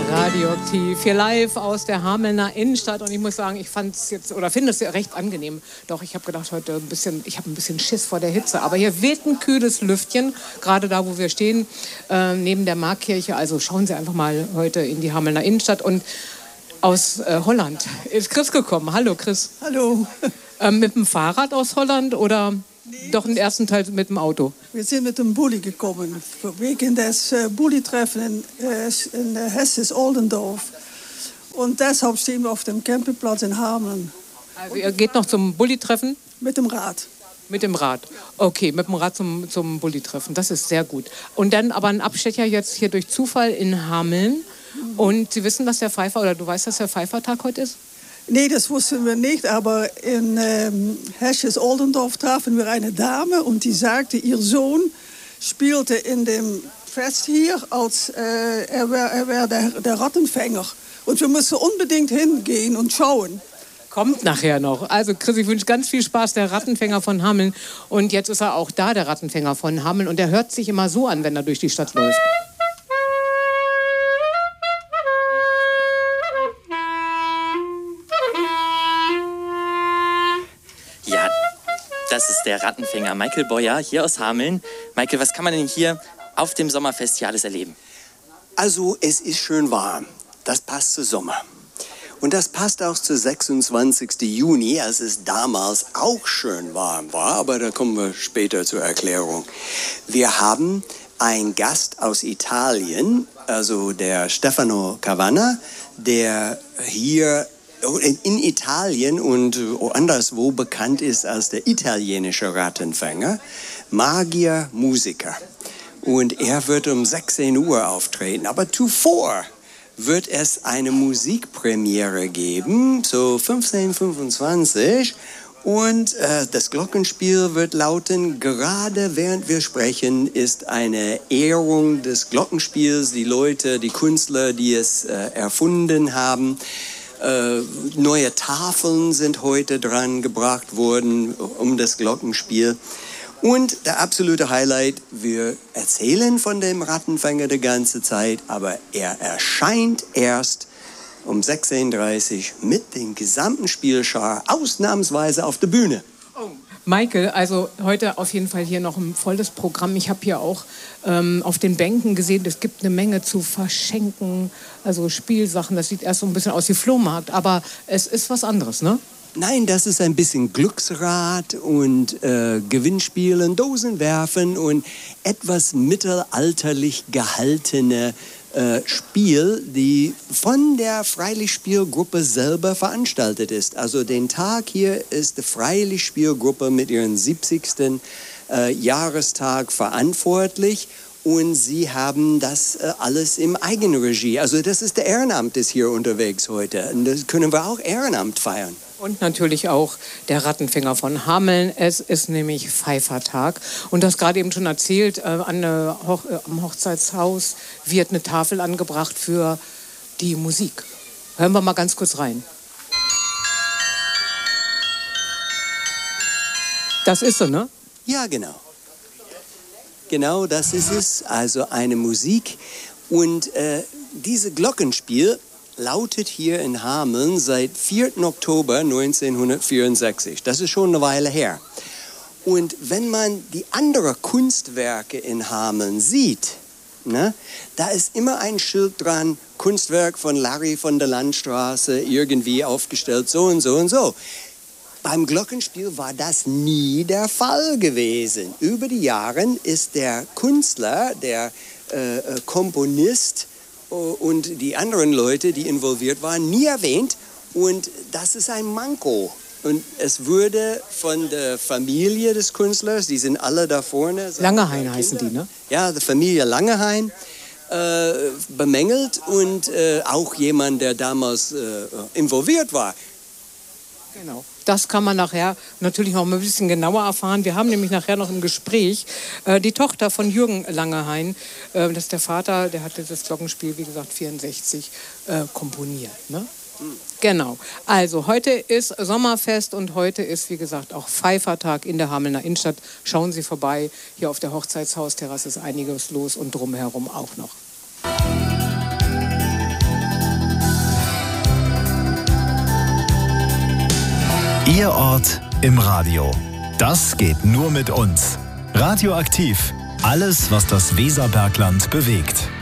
Radioaktiv, hier live aus der Hamelner Innenstadt. Und ich muss sagen, ich finde es recht angenehm. Doch ich habe gedacht, ich habe ein bisschen Schiss vor der Hitze. Aber hier weht ein kühles Lüftchen, gerade da, wo wir stehen, neben der Markkirche. Also schauen Sie einfach mal heute in die Hamelner Innenstadt. Und aus Holland ist Chris gekommen. Hallo Chris. Hallo. Mit dem Fahrrad aus Holland oder doch den ersten Teil mit dem Auto? Wir sind mit dem Bulli gekommen, wegen des Bulli-Treffen in Hesses Oldendorf. Und deshalb stehen wir auf dem Campingplatz in Hameln. Also ihr geht noch zum Bulli-Treffen? Mit dem Rad. Mit dem Rad. Okay, mit dem Rad zum Bulli-Treffen. Das ist sehr gut. Und dann aber ein Abstecher jetzt hier durch Zufall in Hameln. Und Sie wissen, dass der Pfeiffer, oder du weißt, dass der Pfeiffertag heute ist? Nee, das wussten wir nicht, aber in Hesses Oldendorf trafen wir eine Dame und die sagte, ihr Sohn spielte in dem Fest hier, als er war der Rattenfänger. Und wir müssen unbedingt hingehen und schauen. Kommt nachher noch. Also Chris, ich wünsche ganz viel Spaß, der Rattenfänger von Hameln. Und jetzt ist er auch da, der Rattenfänger von Hameln. Und der hört sich immer so an, wenn er durch die Stadt läuft. Das ist der Rattenfänger Michael Boyer hier aus Hameln. Michael, was kann man denn hier auf dem Sommerfest hier alles erleben? Also es ist schön warm. Das passt zu Sommer. Und das passt auch zu 26. Juni, als es damals auch schön warm war. Aber da kommen wir später zur Erklärung. Wir haben einen Gast aus Italien, also der Stefano Cavanna, der hier in Italien und anderswo bekannt ist als der italienische Rattenfänger, Magier Musiker. Und er wird um 16 Uhr auftreten. Aber zuvor wird es eine Musikpremiere geben, so 15:25. Und das Glockenspiel wird lauten, gerade während wir sprechen, ist eine Ehrung des Glockenspiels. Die Leute, die Künstler, die es erfunden haben, neue Tafeln sind heute dran gebracht worden um das Glockenspiel. Und der absolute Highlight, wir erzählen von dem Rattenfänger die ganze Zeit, aber er erscheint erst um 16:30 Uhr mit dem gesamten Spielschar ausnahmsweise auf der Bühne. Michael, also heute auf jeden Fall hier noch ein volles Programm. Ich habe hier auch auf den Bänken gesehen, es gibt eine Menge zu verschenken, also Spielsachen. Das sieht erst so ein bisschen aus wie Flohmarkt, aber es ist was anderes, ne? Nein, das ist ein bisschen Glücksrad und Gewinnspielen, Dosen werfen und etwas mittelalterlich gehaltene Spiel, die von der Freilichtspielgruppe selber veranstaltet ist. Also den Tag hier ist die Freilichtspielgruppe mit ihrem 70. Jahrestag verantwortlich und sie haben das alles im Eigenregie. Also das ist der Ehrenamt ist hier unterwegs heute und das können wir auch Ehrenamt feiern. Und natürlich auch der Rattenfänger von Hameln. Es ist nämlich Pfeiffertag. Und das gerade eben schon erzählt, am Hochzeitshaus wird eine Tafel angebracht für die Musik. Hören wir mal ganz kurz rein. Das ist so, ne? Ja, genau. Genau, das ist es. Also eine Musik. Und dieses Glockenspiel lautet hier in Hameln seit 4. Oktober 1964. Das ist schon eine Weile her. Und wenn man die anderen Kunstwerke in Hameln sieht, ne, da ist immer ein Schild dran, Kunstwerk von Larry von der Landstraße, irgendwie aufgestellt, so und so und so. Beim Glockenspiel war das nie der Fall gewesen. Über die Jahre ist der Künstler, der Komponist, und die anderen Leute, die involviert waren, nie erwähnt. Und das ist ein Manko. Und es wurde von der Familie des Künstlers, die sind alle da vorne. Langehain heißen die, ne? Ja, die Familie Langehain bemängelt und auch jemand, der damals involviert war. Genau. Das kann man nachher natürlich noch ein bisschen genauer erfahren. Wir haben nämlich nachher noch im Gespräch die Tochter von Jürgen Langehain. Das ist der Vater, der hat das Glockenspiel, wie gesagt, 64 komponiert. Ne? Genau. Also heute ist Sommerfest und heute ist, wie gesagt, auch Pfeiffertag in der Hamelner Innenstadt. Schauen Sie vorbei. Hier auf der Hochzeitshausterrasse ist einiges los und drumherum auch noch. Ihr Ort im Radio. Das geht nur mit uns. Radioaktiv. Alles, was das Weserbergland bewegt.